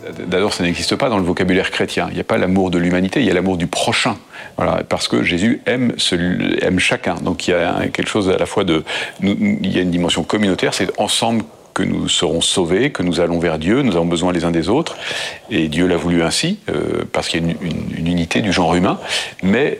D'abord, ça n'existe pas dans le vocabulaire chrétien. Il n'y a pas l'amour de l'humanité, il y a l'amour du prochain. Voilà, parce que Jésus aime chacun. Donc il y a quelque chose à la fois il y a une dimension communautaire, c'est ensemble que nous serons sauvés, que nous allons vers Dieu, nous avons besoin les uns des autres, et Dieu l'a voulu ainsi, parce qu'il y a une unité du genre humain, mais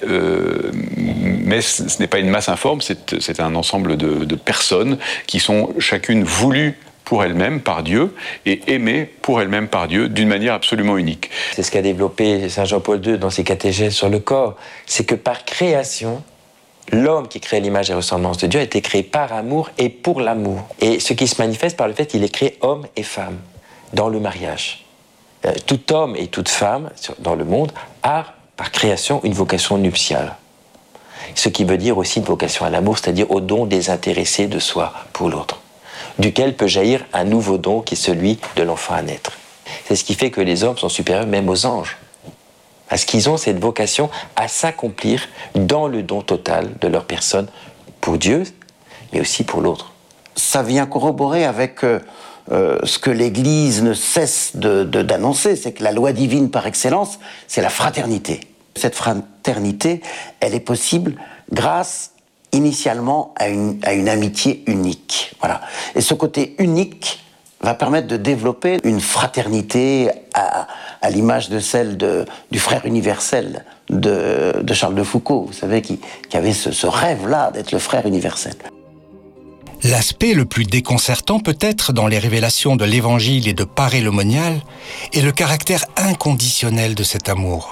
ce n'est pas une masse informe, c'est un ensemble de personnes qui sont chacune voulues pour elles-mêmes par Dieu et aimées pour elles-mêmes par Dieu d'une manière absolument unique. C'est ce qu'a développé Saint Jean-Paul II dans ses catéchèses sur le corps, c'est que par création, l'homme qui est créé à l'image et ressemblance de Dieu a été créé par amour et pour l'amour. Et ce qui se manifeste par le fait qu'il est créé homme et femme dans le mariage. Tout homme et toute femme dans le monde a par création une vocation nuptiale. Ce qui veut dire aussi une vocation à l'amour, c'est-à-dire au don désintéressé de soi pour l'autre, duquel peut jaillir un nouveau don qui est celui de l'enfant à naître. C'est ce qui fait que les hommes sont supérieurs même aux anges, parce qu'ils ont cette vocation à s'accomplir dans le don total de leur personne pour Dieu, mais aussi pour l'autre. Ça vient corroborer avec ce que l'Église ne cesse d'annoncer, c'est que la loi divine par excellence, c'est la fraternité. Cette fraternité, elle est possible grâce initialement à une amitié unique. Voilà. Et ce côté unique va permettre de développer une fraternité à l'image de celle du frère universel de Charles de Foucault, vous savez, qui avait ce rêve-là d'être le frère universel. L'aspect le plus déconcertant peut-être dans les révélations de l'Évangile et de Paré le Monial est le caractère inconditionnel de cet amour.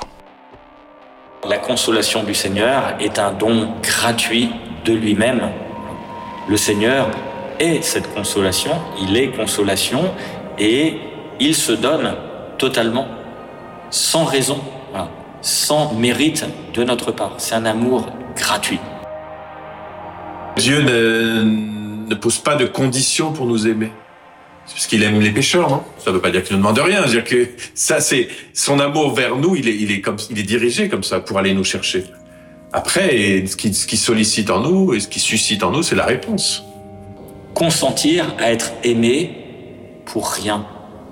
La consolation du Seigneur est un don gratuit de lui-même. Le Seigneur est cette consolation, il est consolation et il se donne totalement, sans raison, sans mérite de notre part. C'est un amour gratuit. Dieu ne pose pas de conditions pour nous aimer. C'est parce qu'il aime les pécheurs, non? Ça ne veut pas dire qu'il ne demande rien. C'est-à-dire que ça, c'est son amour vers nous. Il est dirigé comme ça pour aller nous chercher. Après, ce qui sollicite en nous et ce qui suscite en nous, c'est la réponse. Consentir à être aimé pour rien.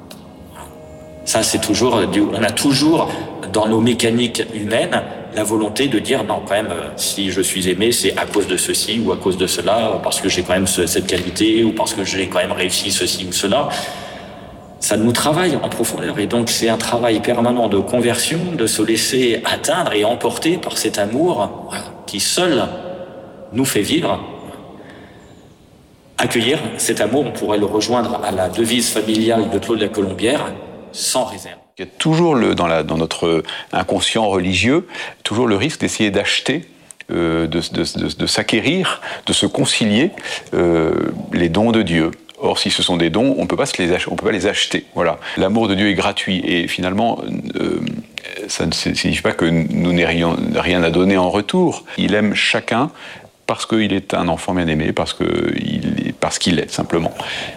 Ça, c'est toujours, on a toujours dans nos mécaniques humaines la volonté de dire non, quand même, si je suis aimé, c'est à cause de ceci ou à cause de cela, parce que j'ai quand même cette qualité ou parce que j'ai quand même réussi ceci ou cela. Ça nous travaille en profondeur et donc c'est un travail permanent de conversion, de se laisser atteindre et emporter par cet amour qui seul nous fait vivre. Accueillir cet amour, on pourrait le rejoindre à la devise familiale de Claude la Colombière, sans réserve. Il y a toujours dans notre inconscient religieux, toujours le risque d'essayer d'acheter, de s'acquérir, de se concilier les dons de Dieu. Or, si ce sont des dons, on peut pas les acheter. Voilà. L'amour de Dieu est gratuit et finalement, ça ne signifie pas que nous n'ayons rien à donner en retour. Il aime chacun parce qu'il est un enfant bien-aimé, parce qu'il est simplement.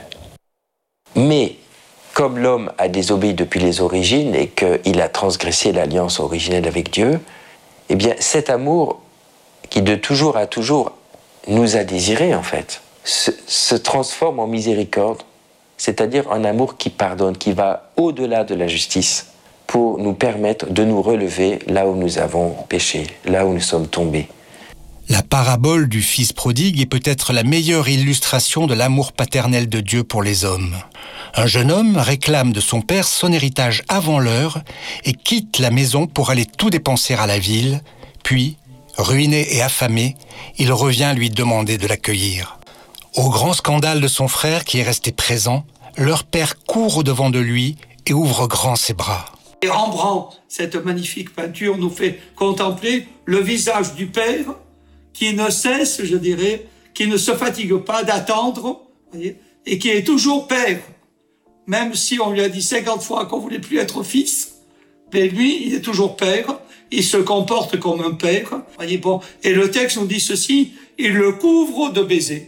Mais comme l'homme a désobéi depuis les origines et qu'il a transgressé l'alliance originelle avec Dieu, eh bien cet amour qui de toujours à toujours nous a désirés en fait, se transforme en miséricorde, c'est-à-dire en amour qui pardonne, qui va au-delà de la justice pour nous permettre de nous relever là où nous avons péché, là où nous sommes tombés. La parabole du fils prodigue est peut-être la meilleure illustration de l'amour paternel de Dieu pour les hommes. Un jeune homme réclame de son père son héritage avant l'heure et quitte la maison pour aller tout dépenser à la ville, puis, ruiné et affamé, il revient lui demander de l'accueillir. Au grand scandale de son frère qui est resté présent, leur père court au-devant de lui et ouvre grand ses bras. Et Rembrandt, cette magnifique peinture, nous fait contempler le visage du père qui ne cesse, je dirais, qui ne se fatigue pas d'attendre, voyez, et qui est toujours père. Même si on lui a dit 50 fois qu'on voulait plus être fils, mais lui, il est toujours père, il se comporte comme un père, voyez, bon. Et le texte nous dit ceci, il le couvre de baisers.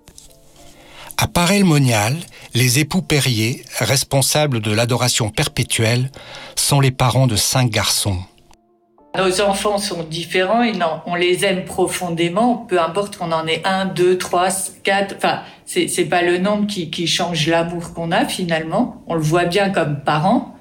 À Paré le Monial, les époux Périer, responsables de l'adoration perpétuelle, sont les parents de 5 garçons. Nos enfants sont différents et non, on les aime profondément, peu importe qu'on en ait 1, 2, 3, 4, enfin, c'est pas le nombre qui change l'amour qu'on a finalement, on le voit bien comme parents.